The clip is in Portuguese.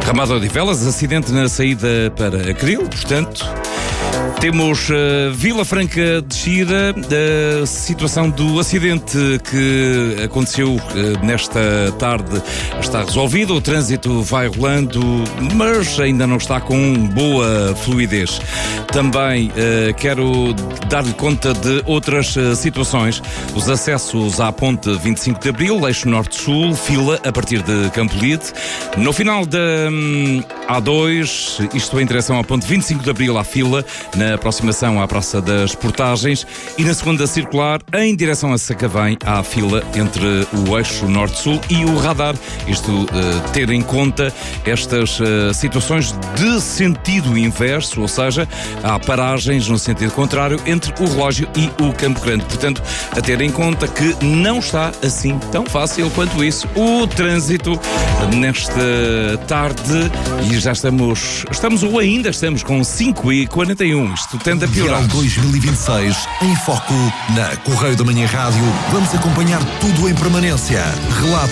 Ramada Odivelas, acidente na saída para Acril, portanto. Temos Vila Franca de Xira, a situação do acidente que aconteceu nesta tarde está resolvida, o trânsito vai rolando, mas ainda não está com boa fluidez. Também quero dar-lhe conta de outras situações. Os acessos à ponte 25 de Abril, eixo norte-sul, fila a partir de Campolide. No final da A2, isto em direção à ponte 25 de Abril, há fila na aproximação à Praça das Portagens, e na segunda circular, em direção a Sacavém, há fila entre o eixo norte-sul e o radar. Isto ter em conta estas situações de sentido inverso, ou seja, há paragens no sentido contrário entre o relógio e o Campo Grande. Portanto, a ter em conta que não está assim tão fácil quanto isso o trânsito nesta tarde, e já estamos ou ainda estamos com 5h41. Isto tende a piorar. 2026 em foco na Correio da Manhã Rádio. Vamos acompanhar tudo em permanência. Relatos,